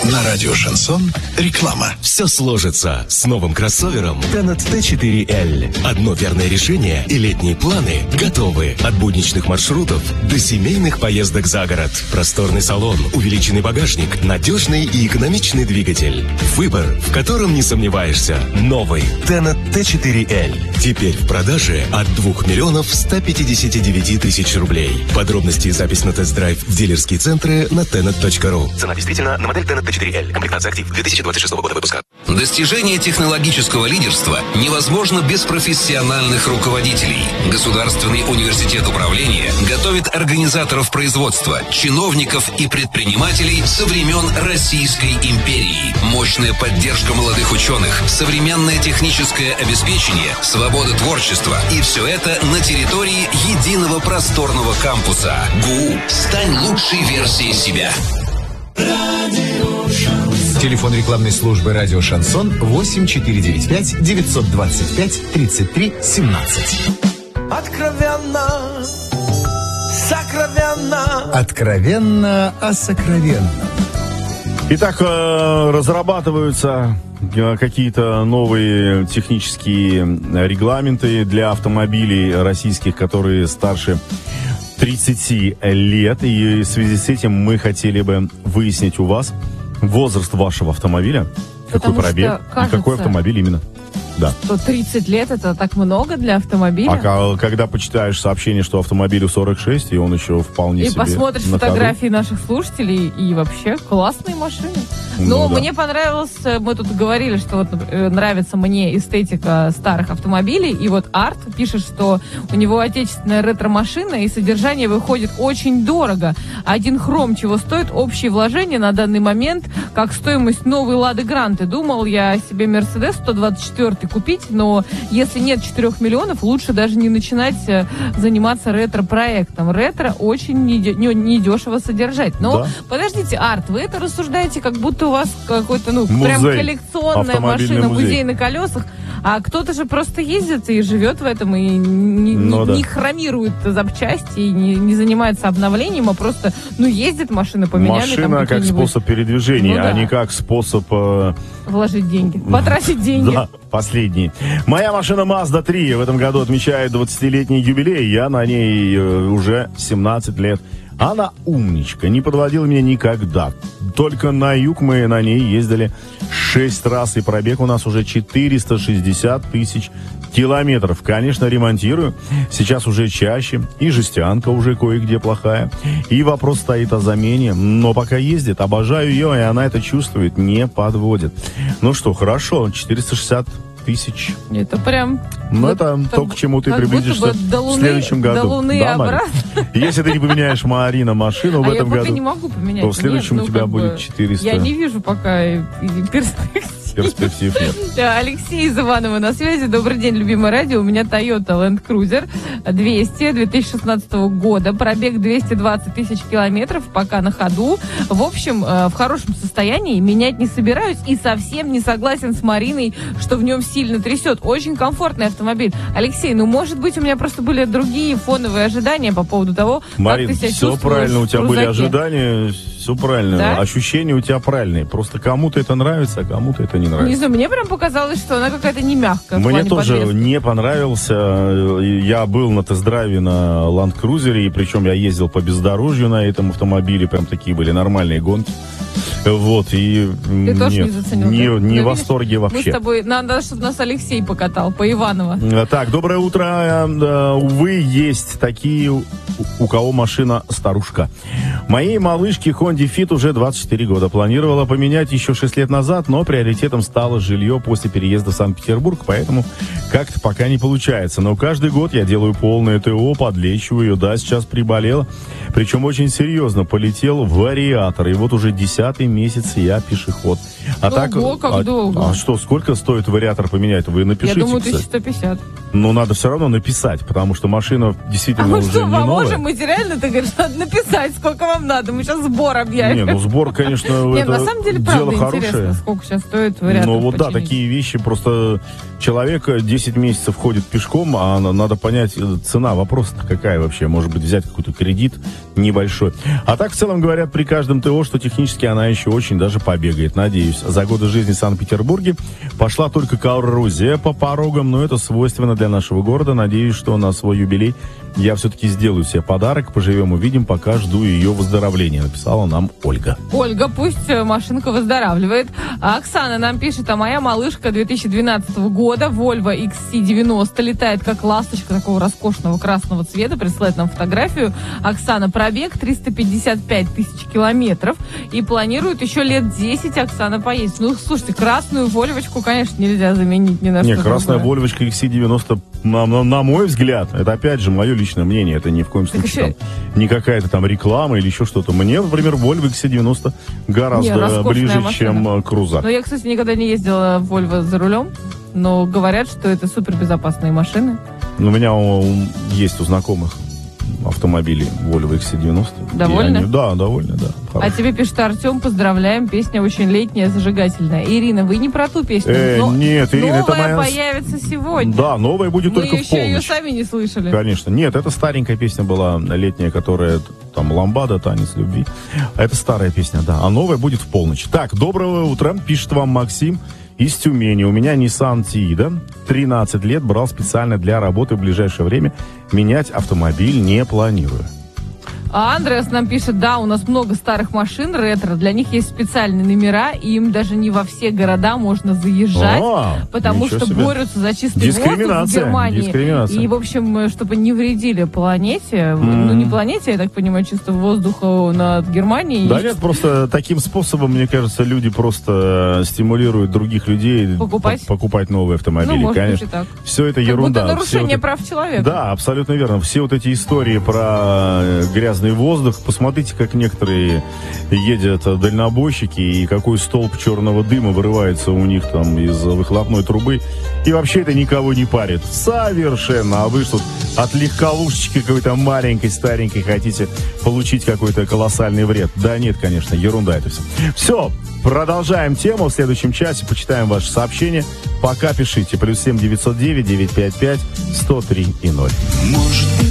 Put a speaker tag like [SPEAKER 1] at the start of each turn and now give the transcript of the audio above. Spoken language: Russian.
[SPEAKER 1] На радио «Шансон» реклама.
[SPEAKER 2] Все сложится с новым кроссовером Tenet T4L. Одно верное решение и летние планы готовы. От будничных маршрутов до семейных поездок за город. Просторный салон, увеличенный багажник, надежный и экономичный двигатель. Выбор, в котором не сомневаешься. Новый Tenet T4L. Теперь в продаже от 2 159 000 рублей. Подробности и запись на тест-драйв в дилерские центры на tenet.ru. Цена действительно на модель Tenet T4L. Комплектация «Актив» 2026 года выпуска.
[SPEAKER 3] Достижение технологического лидерства невозможно без профессиональных руководителей. Государственный университет управления готовит организаторов производства, чиновников и предпринимателей со времен Российской империи. Мощная поддержка молодых ученых, современное техническое обеспечение, свобода творчества. И все это на территории единого просторного кампуса. ГУ. Стань лучшей версией себя.
[SPEAKER 4] Телефон рекламной службы «Радио Шансон» 8495 925 33 17.
[SPEAKER 5] Откровенно, сокровенно.
[SPEAKER 4] Откровенно о сокровенном.
[SPEAKER 6] Итак, разрабатываются какие-то новые технические регламенты для автомобилей российских, которые старше 30 лет. И в связи с этим мы хотели бы выяснить у вас возраст вашего автомобиля, какой пробег и какой автомобиль именно. Да.
[SPEAKER 7] Что 30 лет это так много для автомобиля?
[SPEAKER 6] А когда почитаешь сообщение, что автомобилю 46, и он еще вполне себе
[SPEAKER 7] и посмотришь фотографии наших слушателей, и вообще классные машины. Но мне понравилось, мы тут говорили, что вот нравится мне эстетика старых автомобилей, и вот Арт пишет, что у него отечественная ретро-машина, и содержание выходит очень дорого. Один хром чего стоит общее вложение на данный момент, как стоимость новой Лады Гранты. Думал я себе Мерседес 124 купить, но если нет 4 миллионов, лучше даже не начинать заниматься ретро-проектом. Ретро очень недешево содержать. Но подождите, Арт, вы это рассуждаете, как будто у вас какой-то, прям коллекционная машина, музей на колесах, а кто-то же просто ездит и живет в этом, и не хромирует запчасти, и не занимается обновлением, а просто, ездит машина, поменяли.
[SPEAKER 6] Машина как способ передвижения, а не как способ...
[SPEAKER 7] вложить деньги, потратить деньги.
[SPEAKER 6] Да, последний. Моя машина Mazda 3 в этом году отмечает 20-летний юбилей, я на ней уже 17 лет. Она умничка, не подводила меня никогда. Только на юг мы на ней ездили 6 раз, и пробег у нас уже 460 000 километров. Конечно, ремонтирую. Сейчас уже чаще. И жестянка уже кое-где плохая. И вопрос стоит о замене. Но пока ездит, обожаю ее, и она это чувствует, не подводит. Ну что, хорошо, 460 000.
[SPEAKER 7] Это прям...
[SPEAKER 6] это то, к чему ты приблизишься в следующем году.
[SPEAKER 7] До Луны обратно.
[SPEAKER 6] Если ты не поменяешь, Марина, машину в этом году,
[SPEAKER 7] я не могу поменять.
[SPEAKER 6] То в следующем у тебя будет 400.
[SPEAKER 7] Я не вижу пока перспектив
[SPEAKER 6] нет.
[SPEAKER 7] Алексей из Иванова на связи. Добрый день, любимое радио. У меня Toyota Land Cruiser 200 2016 года. Пробег 220 000 километров, пока на ходу. В общем, в хорошем состоянии. Менять не собираюсь и совсем не согласен с Мариной, что в нем сильно трясет. Очень комфортный автомобиль. Алексей, может быть, у меня просто были другие фоновые ожидания по поводу того,
[SPEAKER 6] Марин,
[SPEAKER 7] как ты себя
[SPEAKER 6] все
[SPEAKER 7] чувствуешь
[SPEAKER 6] правильно, у тебя
[SPEAKER 7] в
[SPEAKER 6] были
[SPEAKER 7] крузаке.
[SPEAKER 6] ожидания, все правильно. Да? Ощущения у тебя правильные. Просто кому-то это нравится, а кому-то это не нравится.
[SPEAKER 7] Не знаю, мне прям показалось, что она какая-то не мягкая.
[SPEAKER 6] Мне тоже не понравился. Я был на тест-драйве на Land Cruiser, и причем я ездил по бездорожью на этом автомобиле. Прям такие были нормальные гонки. Вот, и
[SPEAKER 7] ты тоже не заценил,
[SPEAKER 6] не в восторге вообще.
[SPEAKER 7] Мы с тобой, надо, чтобы нас Алексей покатал, по Иваново.
[SPEAKER 6] Так, доброе утро. Увы, есть такие, у кого машина старушка. Моей малышке Honda Fit уже 24 года. Планировала поменять еще 6 лет назад, но приоритетом стало жилье после переезда в Санкт-Петербург, поэтому как-то пока не получается. Но каждый год я делаю полное ТО, подлечиваю ее. Да, сейчас приболела. Причем очень серьезно. Полетел вариатор. И вот уже 10-й месяц я пешеход.
[SPEAKER 7] Как долго?
[SPEAKER 6] А что, сколько стоит вариатор поменять? Вы напишите.
[SPEAKER 7] Я думаю, 1150.
[SPEAKER 6] Но надо все равно написать, потому что машина действительно уже не новая.
[SPEAKER 7] Можем материально, ты говоришь, надо написать, сколько вам вам надо? Мы сейчас сбор объявим.
[SPEAKER 6] Не, ну сбор, конечно,
[SPEAKER 7] Не,
[SPEAKER 6] это
[SPEAKER 7] на самом деле,
[SPEAKER 6] дело
[SPEAKER 7] правда,
[SPEAKER 6] хорошее.
[SPEAKER 7] интересно, сколько сейчас стоит вариантов
[SPEAKER 6] Ну вот да,
[SPEAKER 7] починить.
[SPEAKER 6] такие вещи, просто человек 10 месяцев ходит пешком, а надо понять, цена вопроса-то какая вообще, может быть, взять какой-то кредит небольшой. А так, в целом, говорят при каждом ТО, что технически она еще очень даже побегает, надеюсь. За годы жизни в Санкт-Петербурге пошла только коррозия по порогам, но это свойственно для нашего города. Надеюсь, что на свой юбилей я все-таки сделаю себе подарок, поживем увидим, пока жду ее выздоровления, написала нам Ольга.
[SPEAKER 7] Ольга, пусть машинка выздоравливает. А Оксана нам пишет, а моя малышка 2012 года, Volvo XC90, летает как ласточка такого роскошного красного цвета, присылает нам фотографию. Оксана, пробег 355 тысяч километров, и планирует еще лет 10 Оксана поесть. Ну, слушайте, красную Вольвочку, конечно, нельзя заменить ни на что.
[SPEAKER 6] Не, красная
[SPEAKER 7] другое.
[SPEAKER 6] Вольвочка XC90, на мой взгляд, это опять же мое личное мнение, это ни в коем случае там, не какая-то там реклама или еще что-то. Мне, например, Volvo XC90 гораздо ближе,
[SPEAKER 7] машина.
[SPEAKER 6] чем Крузак.
[SPEAKER 7] Но я, кстати, никогда не ездила в Volvo за рулем, но говорят, что это супербезопасные машины.
[SPEAKER 6] У меня есть у знакомых автомобилей Volvo XC90.
[SPEAKER 7] Довольны?
[SPEAKER 6] Да, довольны, да.
[SPEAKER 7] А
[SPEAKER 6] Хорошие.
[SPEAKER 7] тебе пишет Артем, поздравляем, песня очень летняя, зажигательная. Ирина, вы не про ту песню.
[SPEAKER 6] Нет, Ирина, это
[SPEAKER 7] новая
[SPEAKER 6] моя...
[SPEAKER 7] появится сегодня.
[SPEAKER 6] Да, новая будет
[SPEAKER 7] Мы
[SPEAKER 6] только в
[SPEAKER 7] еще ее
[SPEAKER 6] полночь.
[SPEAKER 7] сами не слышали.
[SPEAKER 6] Конечно. Нет, это старенькая песня была летняя, которая там «Ламбада», «Танец любви». Это старая песня, да. А новая будет в полночь. Так, доброго утра, пишет вам Максим из Тюмени. У меня Nissan Tiida, 13 лет, брал специально для работы, в ближайшее время менять автомобиль не планирую.
[SPEAKER 7] А Андреас нам пишет, да, у нас много старых машин ретро, для них есть специальные номера, и им даже не во все города можно заезжать, потому
[SPEAKER 6] ничего
[SPEAKER 7] что
[SPEAKER 6] себе.
[SPEAKER 7] борются за чистый воздух в Германии.
[SPEAKER 6] Дискриминация.
[SPEAKER 7] И, в общем, чтобы не вредили планете, ну не планете, я так понимаю, чисто воздуху над Германией.
[SPEAKER 6] Да нет, просто таким способом, мне кажется, люди просто стимулируют других людей покупать новые автомобили.
[SPEAKER 7] Ну, может
[SPEAKER 6] конечно.
[SPEAKER 7] быть и так.
[SPEAKER 6] Все это
[SPEAKER 7] Как
[SPEAKER 6] ерунда.
[SPEAKER 7] будто нарушение
[SPEAKER 6] Все
[SPEAKER 7] прав человека.
[SPEAKER 6] Да, абсолютно верно. Все вот эти истории про грязный воздух. Посмотрите, как некоторые едят дальнобойщики, и какой столб черного дыма вырывается у них там из выхлопной трубы. И вообще это никого не парит. Совершенно. А вы что, от легковушечки какой-то маленькой, старенькой хотите получить какой-то колоссальный вред? Да нет, конечно, ерунда это все. Все. Продолжаем тему. В следующем часе почитаем ваши сообщения. Пока пишите. +7 909 955 103 и 0.